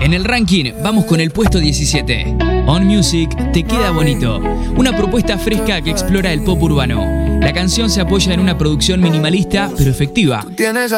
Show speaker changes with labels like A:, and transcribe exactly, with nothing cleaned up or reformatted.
A: En el ranking vamos con el puesto diecisiete. On Music, Te Queda Bonito. Una propuesta fresca que explora el pop urbano. La canción se apoya en una producción minimalista pero efectiva.